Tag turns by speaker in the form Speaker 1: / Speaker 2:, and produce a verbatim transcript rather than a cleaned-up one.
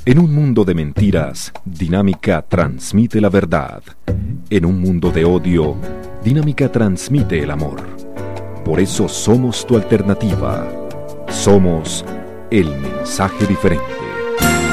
Speaker 1: En un mundo de mentiras, Dinámica transmite la verdad. En un mundo de odio, Dinámica transmite el amor. Por eso somos tu alternativa. Somos el mensaje diferente.